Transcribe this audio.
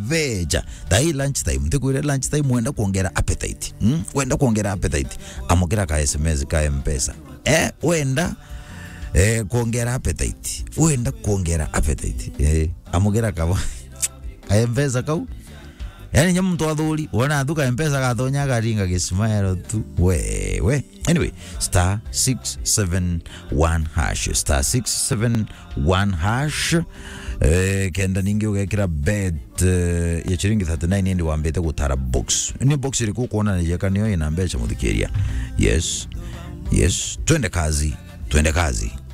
veja dai lunch time ndikuire lunch time wenda kuongera appetite wenda kuongera appetite amukira ka SMS ka M-Pesa wenda kuongera appetite wenda kuongera appetite amukira ka M-Pesa kau yani nyamu mtu athuri wana athuka M-Pesa gathonya garinga gismaero tu we anyway star 671 hash star 671 hash kenda ningi ugekira bet ya chiringi 39 ndi wambete gutara box ni box iri kuona nejeka niyo ina mbecha muthikiria yes twende kazi